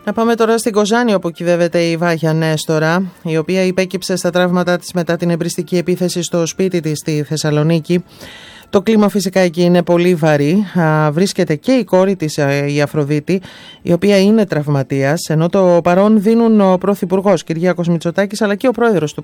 Να πάμε τώρα στην Κοζάνη, όπου κυδεύεται η Βάγια Νέστορα, η οποία υπέκυψε στα τραύματά της μετά την εμπριστική επίθεση στο σπίτι της στη Θεσσαλονίκη. Το κλίμα φυσικά εκεί είναι πολύ βαρύ. Βρίσκεται και η κόρη της, η Αφροδίτη, η οποία είναι τραυματίας, ενώ το παρόν δίνουν ο Πρωθυπουργός Κυριάκος Μητσοτάκης αλλά και ο Πρόεδρος του